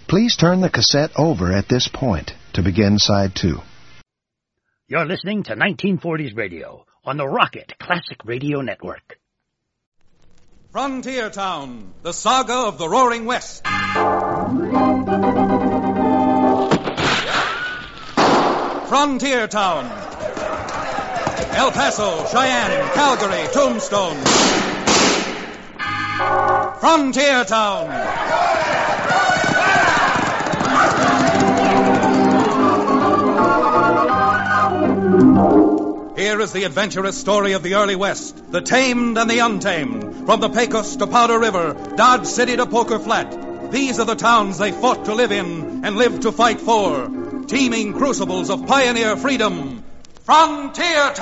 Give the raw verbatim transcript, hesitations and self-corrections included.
Please turn the cassette over at this point to begin side two. You're listening to nineteen forties Radio on the Rocket Classic Radio Network. Frontier Town, the saga of the Roaring West. Frontier Town. El Paso, Cheyenne, Calgary, Tombstone. Frontier Town. Here is the adventurous story of the early West, the tamed and the untamed. From the Pecos to Powder River, Dodge City to Poker Flat. These are the towns they fought to live in and lived to fight for. Teeming crucibles of pioneer freedom. Frontier Town!